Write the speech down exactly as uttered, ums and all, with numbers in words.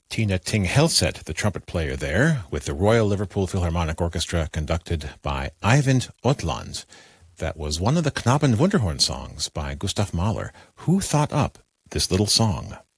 Tina Ting Helset, the trumpet player there, with the Royal Liverpool Philharmonic Orchestra conducted by Eivind Otland. That was one of the Knaben Wunderhorn songs by Gustav Mahler. Who thought up this little song?